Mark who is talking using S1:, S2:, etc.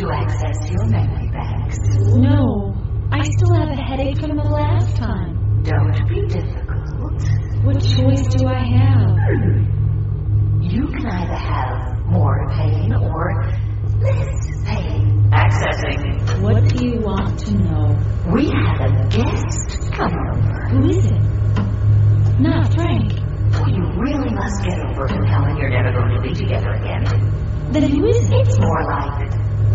S1: to access your memory banks?
S2: No, I still have a headache from the last time.
S1: Don't be difficult.
S2: What choice do I have?
S1: You can either have more pain or less pain. Accessing.
S2: What do you want to know?
S1: We have a guest coming over.
S2: Who is it? Not Frank.
S1: Well, you really must get over him telling you're never going to be together again.
S2: Then who is it?
S1: It's more like